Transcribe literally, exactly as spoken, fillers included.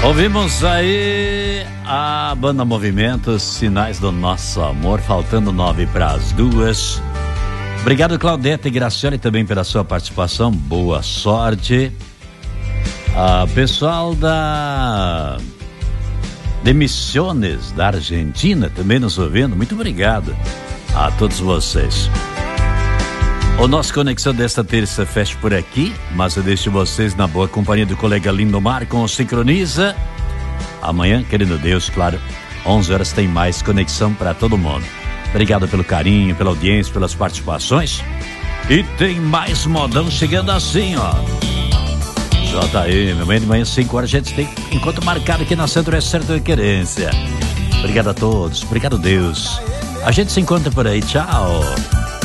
Ouvimos aí a banda Movimentos, Sinais do Nosso Amor, faltando nove para as duas. Obrigado, Claudete e Graciele, também pela sua participação. Boa sorte. Ah, pessoal da de Misiones da Argentina também nos ouvindo. Muito obrigado a todos vocês. O nosso Conexão desta terça fecha por aqui, mas eu deixo vocês na boa companhia do colega Lindomar com o Sincroniza. Amanhã, querendo Deus, claro, onze horas tem mais Conexão para todo mundo. Obrigado pelo carinho, pela audiência, pelas participações. E tem mais modão chegando assim, ó. J M, amanhã de manhã, cinco horas, a gente tem encontro marcado aqui na Centro é Certo de Querência. Obrigado a todos, obrigado Deus. A gente se encontra por aí, tchau.